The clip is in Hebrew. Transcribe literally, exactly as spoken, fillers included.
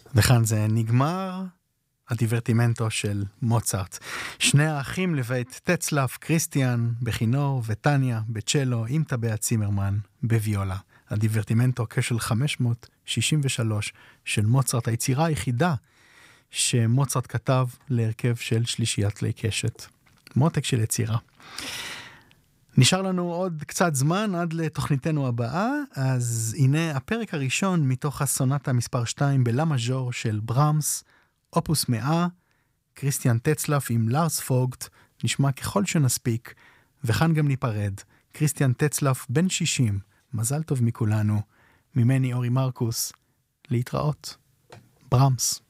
וכאן זה נגמר הדיברטימנטו של מוצרט. שני האחים לבית טצלף, קריסטיאן בכינור וטניה בצ'לו עם טבע צימרמן בוויולה. הדיברטימנטו כשל חמש מאות שישים ושלוש של מוצרט, היצירה היחידה שמוצרט כתב להרכב של שלישיית כלי קשת. מותק של יצירה. נשאר לנו עוד קצת זמן עד לתוכניתנו הבאה, אז הנה הפרק הראשון מתוך הסונטה מספר שתיים בלה מז'ור של ברמס, אופוס מאה, קריסטיאן טצלף עם לארס פוגט, נשמע ככל שנספיק, וכאן גם ניפרד. קריסטיאן טצלף בן שישים, מזל טוב מכולנו, ממני אורי מרקוס, להתראות. ברמס.